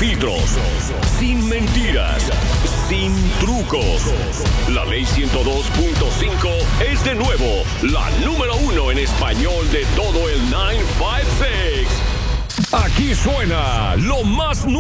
filtros, sin mentiras, sin trucos. La ley 102.5 es de nuevo la número 1 en español de todo el 956. Aquí suena lo más